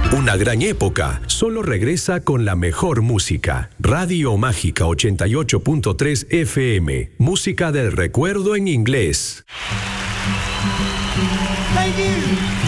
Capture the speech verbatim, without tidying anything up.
Una gran época solo regresa con la mejor música. Radio Mágica ochenta y ocho punto tres F M. Música del recuerdo en inglés. Thank you.